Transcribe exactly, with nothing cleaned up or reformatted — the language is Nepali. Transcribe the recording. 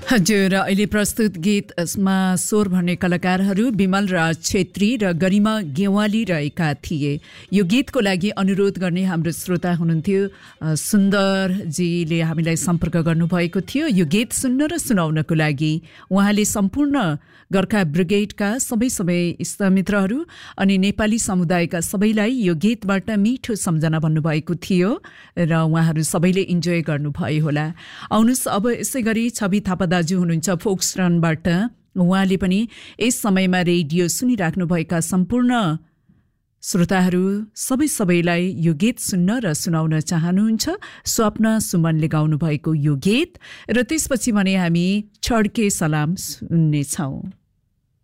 हजुर, अहिले प्रस्तुत गीतमा स्वर भर्ने कलाकारहरू विमल राज छेत्री र गरिमा गेवाली रहेका थिए। यो गीतको लागि अनुरोध गर्ने हाम्रो श्रोता हुनुहुन्थ्यो सुन्दरजीले हामीलाई सम्पर्क गर्नुभएको थियो यो गीत सुन्न र सुनाउनको लागि। उहाँले सम्पूर्ण गोर्खा ब्रिगेडका सबै सबै इष्टमित्रहरू अनि नेपाली समुदायका सबैलाई यो गीतबाट मिठो सम्झना भन्नुभएको थियो र उहाँहरू सबैले इन्जोय गर्नुभयो होला। आउनुहोस् अब यसै गरी छवि थापा दाजु हुनुहुन्छ फोक्सटनबाट। उहाँले पनि यस समयमा रेडियो सुनिराख्नुभएका सम्पूर्ण श्रोताहरू सबै सबैलाई यो गीत सुन्न र सुनाउन चाहनुहुन्छ। स्वप्न सुमनले गाउनु भएको यो गीत र त्यसपछि भने हामी छड्के सलाम सुन्नेछौँ।